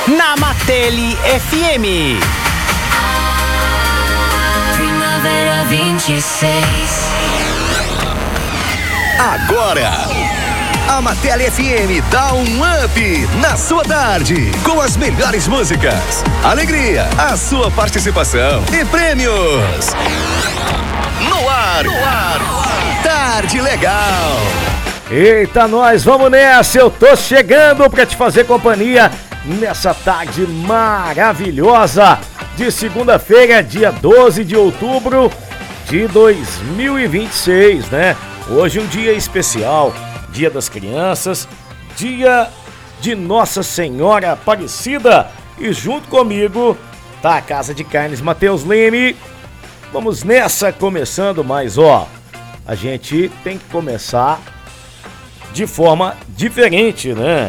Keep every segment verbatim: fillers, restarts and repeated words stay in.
na Matele F M. Primavera vinte e seis. Agora, a Matele F M dá um up na sua tarde, com as melhores músicas, alegria, a sua participação e prêmios. No ar, no ar, Tarde Legal. Eita, nós vamos nessa, eu tô chegando pra te fazer companhia nessa tarde maravilhosa de segunda-feira, dia doze de outubro de dois mil e vinte e seis, né? Hoje um dia especial, Dia das Crianças, dia de Nossa Senhora Aparecida, e junto comigo tá a Casa de Carnes Matheus Leme. Vamos nessa, começando, mas ó, a gente tem que começar de forma diferente, né?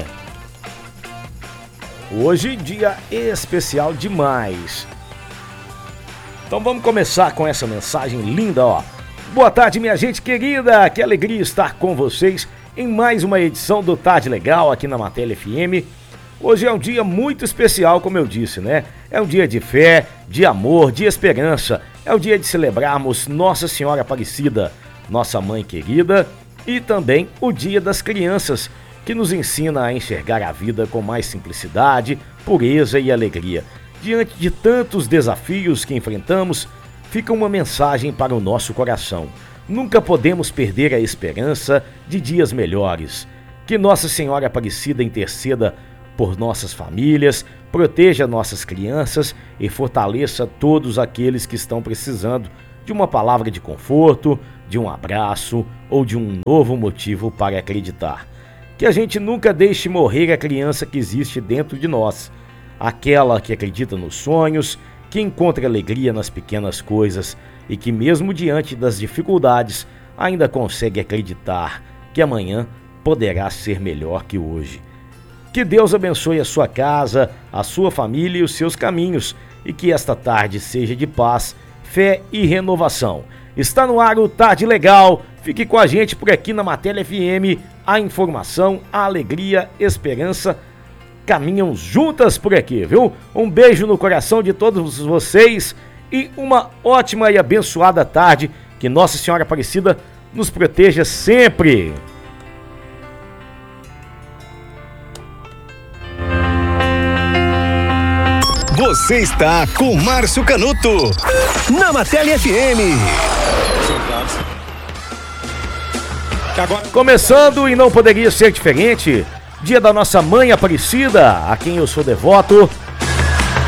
Hoje dia especial demais. Então vamos começar com essa mensagem linda, ó. Boa tarde, minha gente querida, que alegria estar com vocês em mais uma edição do Tarde Legal aqui na Matele F M. Hoje é um dia muito especial, como eu disse, né? É um dia de fé, de amor, de esperança. É o dia de celebrarmos Nossa Senhora Aparecida, nossa mãe querida, e também o Dia das Crianças, que nos ensina a enxergar a vida com mais simplicidade, pureza e alegria. Diante de tantos desafios que enfrentamos, fica uma mensagem para o nosso coração. Nunca podemos perder a esperança de dias melhores. Que Nossa Senhora Aparecida interceda por nossas famílias, proteja nossas crianças e fortaleça todos aqueles que estão precisando de uma palavra de conforto, de um abraço ou de um novo motivo para acreditar. Que a gente nunca deixe morrer a criança que existe dentro de nós, aquela que acredita nos sonhos, que encontra alegria nas pequenas coisas e que mesmo diante das dificuldades ainda consegue acreditar que amanhã poderá ser melhor que hoje. Que Deus abençoe a sua casa, a sua família e os seus caminhos, e que esta tarde seja de paz, fé e renovação. Está no ar o Tarde Legal. Fique com a gente por aqui na Matele F M. A informação, a alegria, esperança caminham juntas por aqui, viu? Um beijo no coração de todos vocês e uma ótima e abençoada tarde. Que Nossa Senhora Aparecida nos proteja sempre. Você está com Márcio Canuto na Matele F M. Começando, e não poderia ser diferente, dia da nossa mãe Aparecida, a quem eu sou devoto.